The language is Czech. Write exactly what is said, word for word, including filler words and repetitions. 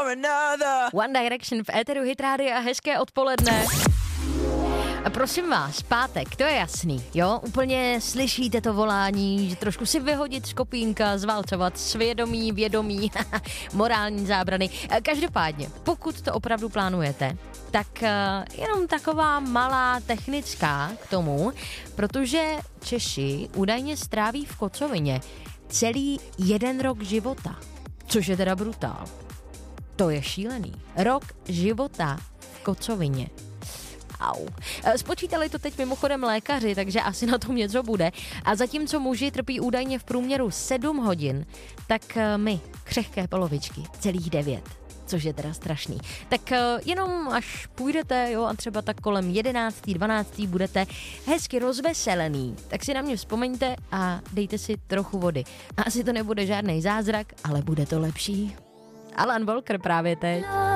One Direction v éteru Hit Rádia a hezké odpoledne. A prosím vás, pátek, to je jasný, jo? Úplně slyšíte to volání, že trošku si vyhodit z kopínka, zválcovat svědomí, vědomí, morální zábrany. Každopádně, pokud to opravdu plánujete, tak uh, jenom taková malá technická k tomu, protože Češi údajně stráví v kocovině celý jeden rok života, což je teda brutál. To je šílený. Rok života v kocovině. Au. Spočítali to teď mimochodem lékaři, takže asi na tom něco bude. A zatímco muži trpí údajně v průměru sedm hodin, tak my, křehké polovičky, celých devět. Což je teda strašný. Tak jenom až půjdete, jo, a třeba tak kolem jedenáctý, dvanáctý budete hezky rozveselený, tak si na mě vzpomeňte a dejte si trochu vody. Asi to nebude žádný zázrak, ale bude to lepší. Alan Walker právě teď.